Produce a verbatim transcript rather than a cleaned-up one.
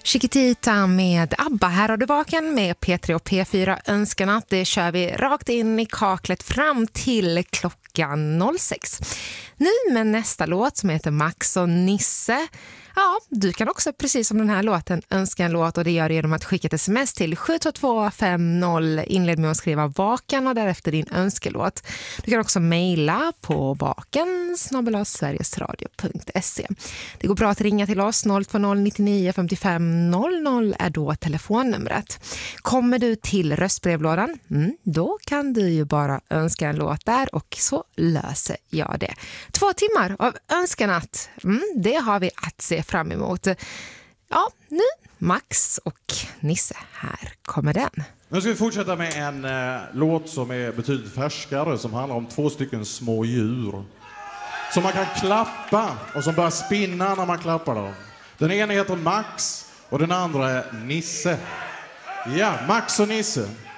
Chiquitita med ABBA. Här har du vaken med P tre och P fyra önskarna. Det kör vi rakt in i kaklet fram till klockan noll sex. Nu med nästa låt som heter Max och Nisse. Ja, du kan också precis som den här låten önska en låt, och det gör du genom att skicka ett sms till sju två två fem noll. Inled med att skriva vaken och därefter din önskelåt. Du kan också mejla på vaken snabel-a sverigesradio punkt se. Det går bra att ringa till oss. noll två noll nittionio femtiofem noll noll är då telefonnumret. Kommer du till röstbrevlådan, mm, då kan du ju bara önska en låt där och så löser jag det. Två timmar av önskanat, mm, det har vi att se fram emot. Ja, nu Max och Nisse, här kommer den. Nu ska vi fortsätta med en eh, låt som är betydligt färskare, som handlar om två stycken små djur som man kan klappa och som börjar spinna när man klappar dem. Den ena heter Max och den andra är Nisse. Ja, Max och Nisse.